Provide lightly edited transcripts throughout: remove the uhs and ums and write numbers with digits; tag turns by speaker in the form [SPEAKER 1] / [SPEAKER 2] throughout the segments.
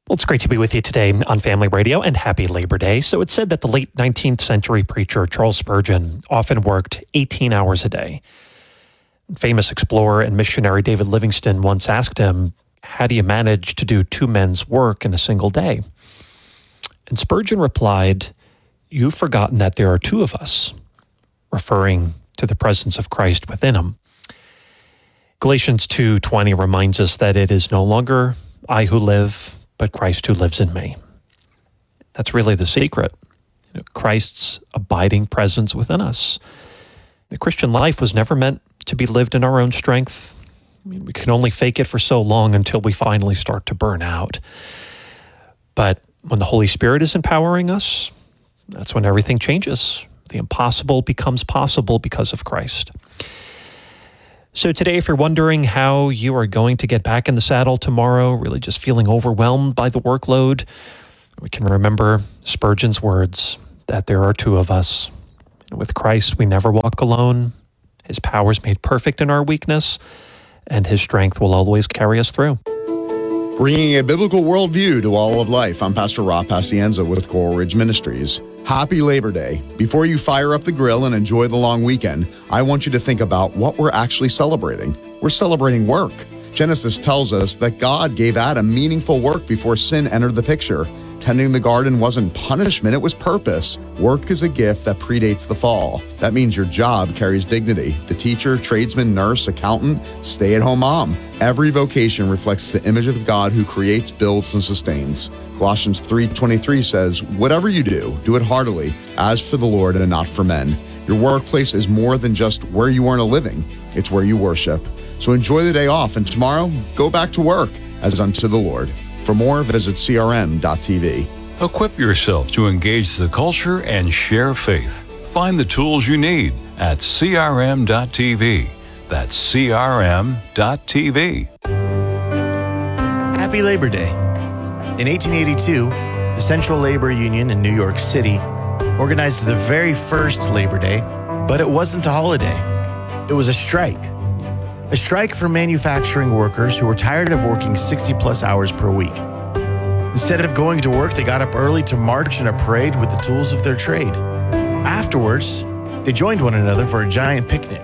[SPEAKER 1] Well, it's great to be with you today on Family Radio, and happy Labor Day. So it's said that the late 19th century preacher Charles Spurgeon often worked 18 hours a day. Famous explorer and missionary David Livingstone once asked him, "How do you manage to do two men's work in a single day?" And Spurgeon replied, "You've forgotten that there are two of us," referring to the presence of Christ within him. Galatians 2:20 reminds us that it is no longer I who live, but Christ who lives in me. That's really the secret. Christ's abiding presence within us. The Christian life was never meant to be lived in our own strength. We can only fake it for so long until we finally start to burn out. But when the Holy Spirit is empowering us, that's when everything changes. The impossible becomes possible because of Christ. So today, if you're wondering how you are going to get back in the saddle tomorrow, really just feeling overwhelmed by the workload, we can remember Spurgeon's words that there are two of us. And with Christ, we never walk alone. His power is made perfect in our weakness, and his strength will always carry us through.
[SPEAKER 2] Bringing a biblical worldview to all of life, I'm Pastor Rob Pacienza with Coral Ridge Ministries. Happy Labor Day. Before you fire up the grill and enjoy the long weekend, I want you to think about what we're actually celebrating. We're celebrating work. Genesis tells us that God gave Adam meaningful work before sin entered the picture. Tending the garden wasn't punishment, it was purpose. Work is a gift that predates the fall. That means your job carries dignity. The teacher, tradesman, nurse, accountant, stay-at-home mom. Every vocation reflects the image of God who creates, builds, and sustains. Colossians 3:23 says, "Whatever you do, do it heartily, as for the Lord and not for men." Your workplace is more than just where you earn a living. It's where you worship. So enjoy the day off, and tomorrow, go back to work as unto the Lord. For more, visit crm.tv.
[SPEAKER 3] Equip yourself to engage the culture and share faith. Find the tools you need at crm.tv. That's crm.tv.
[SPEAKER 4] Happy Labor Day. In 1882, the Central Labor Union in New York City organized the very first Labor Day, but it wasn't a holiday. It was a strike. A strike for manufacturing workers who were tired of working 60-plus hours per week. Instead of going to work, they got up early to march in a parade with the tools of their trade. Afterwards, they joined one another for a giant picnic.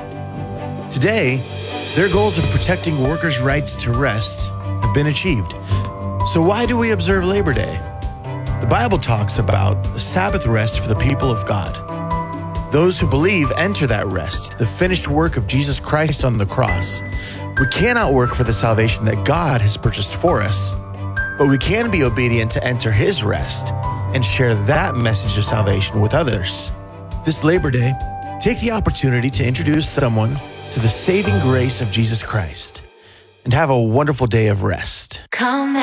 [SPEAKER 4] Today, their goals of protecting workers' rights to rest have been achieved. So why do we observe Labor Day? The Bible talks about a Sabbath rest for the people of God. Those who believe enter that rest, the finished work of Jesus Christ on the cross. We cannot work for the salvation that God has purchased for us, but we can be obedient to enter his rest and share that message of salvation with others. This Labor Day, take the opportunity to introduce someone to the saving grace of Jesus Christ and have a wonderful day of rest.
[SPEAKER 5] Come now.